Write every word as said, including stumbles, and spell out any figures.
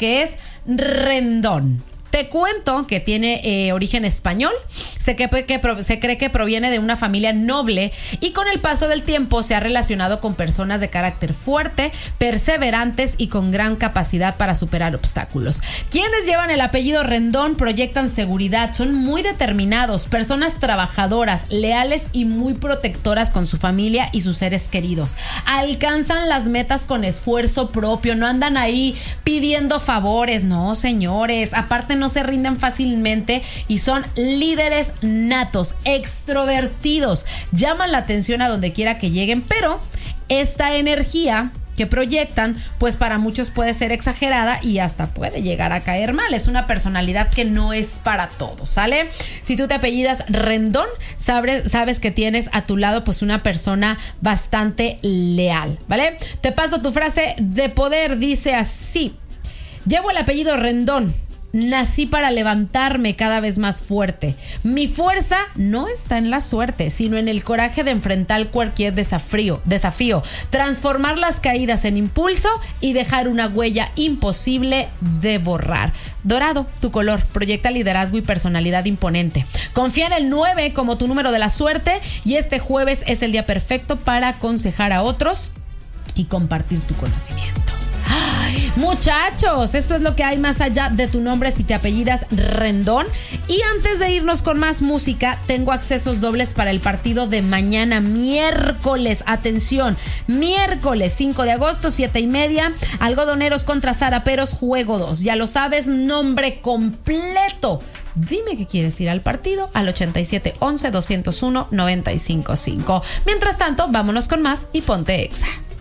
que es Rendón. Te cuento que tiene eh, origen español, se, que, que, se cree que proviene de una familia noble y con el paso del tiempo se ha relacionado con personas de carácter fuerte, perseverantes y con gran capacidad para superar obstáculos. Quienes llevan el apellido Rendón proyectan seguridad, son muy determinados, personas trabajadoras, leales y muy protectoras con su familia y sus seres queridos. Alcanzan las metas con esfuerzo propio, no andan ahí pidiendo favores, no señores, aparte no se rinden fácilmente y son líderes natos, extrovertidos, llaman la atención a donde quiera que lleguen, pero esta energía que proyectan, pues para muchos puede ser exagerada y hasta puede llegar a caer mal. Es una personalidad que no es para todos, ¿sale? Si tú te apellidas Rendón, sabes, sabes que tienes a tu lado pues una persona bastante leal, ¿vale? Te paso tu frase de poder, dice así: llevo el apellido Rendón. Nací para levantarme cada vez más fuerte. Mi fuerza no está en la suerte, sino en el coraje de enfrentar cualquier desafío, desafío, transformar las caídas en impulso y dejar una huella imposible de borrar. Dorado, tu color, proyecta liderazgo y personalidad imponente. Confía en el nueve como tu número de la suerte y este jueves es el día perfecto para aconsejar a otros y compartir tu conocimiento. Ay, muchachos, esto es lo que hay más allá de tu nombre si te apellidas Rendón. Y antes de irnos con más música, tengo accesos dobles para el partido de mañana, miércoles. Atención, miércoles cinco de agosto, siete y media, Algodoneros contra Zaraperos, juego dos. Ya lo sabes, nombre completo. Dime que quieres ir al partido al ochenta y siete once doscientos uno noventa y cinco cinco. Mientras tanto, vámonos con más y ponte Exa.